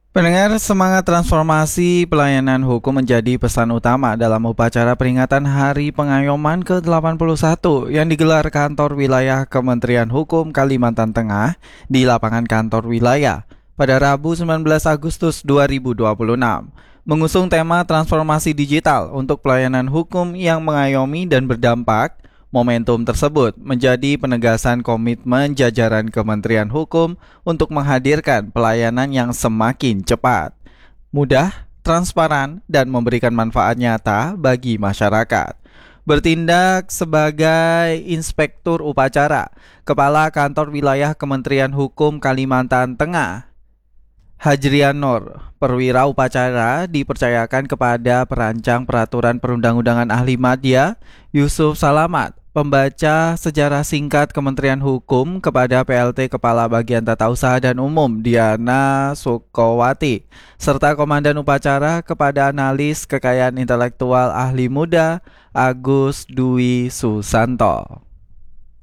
Pendengar, semangat transformasi pelayanan hukum menjadi pesan utama dalam upacara peringatan Hari Pengayoman ke-81 yang digelar kantor wilayah Kementerian Hukum Kalimantan Tengah di lapangan kantor wilayah pada Rabu 19 Agustus 2026. Mengusung tema transformasi digital untuk pelayanan hukum yang mengayomi dan berdampak. Momentum tersebut menjadi penegasan komitmen jajaran Kementerian Hukum untuk menghadirkan pelayanan yang semakin cepat, mudah, transparan, dan memberikan manfaat nyata bagi masyarakat. Bertindak sebagai inspektur upacara, Kepala Kantor Wilayah Kementerian Hukum Kalimantan Tengah, Hajrian Nur, perwira upacara dipercayakan kepada perancang peraturan perundang-undangan ahli madya, Yusuf Salamat, pembaca sejarah singkat Kementerian Hukum kepada PLT Kepala Bagian Tata Usaha dan Umum, Diana Sukowati, serta Komandan Upacara kepada analis kekayaan intelektual ahli muda, Agus Dwi Susanto.